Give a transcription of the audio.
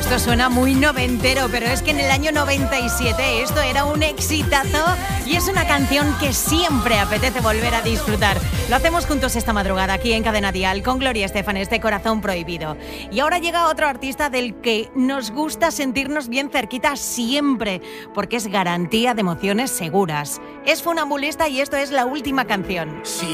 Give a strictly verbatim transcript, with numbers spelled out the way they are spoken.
Esto suena muy noventero, pero es que en el año noventa y siete esto era un exitazo y es una canción que siempre apetece volver a disfrutar. Lo hacemos juntos esta madrugada aquí en Cadena Dial con Gloria Estefan, este Corazón Prohibido. Y ahora llega otro artista del que nos gusta sentirnos bien cerquita siempre, porque es garantía de emociones seguras. Es funambulista y esto es la última canción. Sí.